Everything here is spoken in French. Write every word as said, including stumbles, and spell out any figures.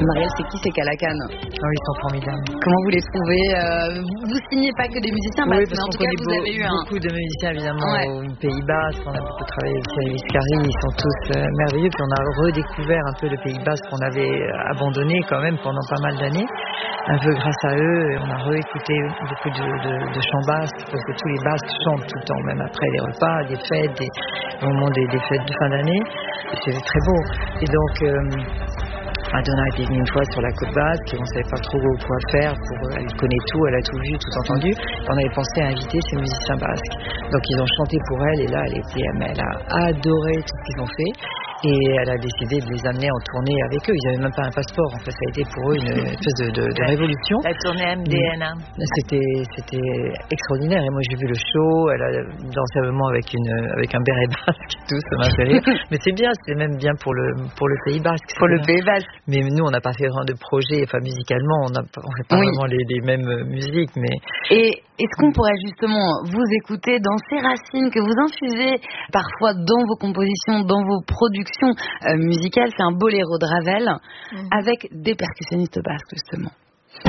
Marielle, c'est qui ces Calacanes? Oh, ils sont formidables. Comment vous les trouvez? euh, Vous, vous signez pas que des musiciens, Oui, parce, parce mais en qu'on tout cas, connaît vous beau, avez eu un... beaucoup de musiciens, évidemment, Ouais. au Pays Basque. On a beaucoup travaillé avec Cyril Iscari, ils sont tous euh, merveilleux. Puis on a redécouvert un peu le Pays Basque qu'on avait euh, abandonné quand même pendant pas mal d'années. Un peu grâce à eux, on a réécouté beaucoup de, de, de chants basques, parce que tous les Basques chantent tout le temps, même après les repas, des fêtes, des, au moment des, des fêtes de fin d'année. Et c'est très beau. Et donc... Euh, Madonna était venue une fois sur la côte basque et on ne savait pas trop quoi faire. Pour, elle connaît tout, elle a tout vu, tout entendu. Et on avait pensé à inviter ces musiciens basques. Donc ils ont chanté pour elle et là elle, était, elle a adoré tout ce qu'ils ont fait. Et elle a décidé de les amener en tournée avec eux. Ils n'avaient même pas un passeport. En fait, ça a été pour eux une espèce de, de, de révolution. La tournée M D N A. C'était, c'était extraordinaire. Et moi, j'ai vu le show. Elle a dansé vraiment avec, une, avec un béret basque et tout. Ça m'a fait rire. Mais c'est bien. C'est même bien pour le, pour le Pays Basque. Pour le Pays Basque. Mais nous, on n'a pas fait vraiment de projet. Enfin, musicalement, on ne fait pas oui. vraiment les, les mêmes musiques. Mais... Et est-ce qu'on pourrait justement vous écouter dans ces racines que vous infusez parfois dans vos compositions, dans vos productions euh, musicales? C'est un boléro de Ravel mmh. avec des percussionnistes basques, justement.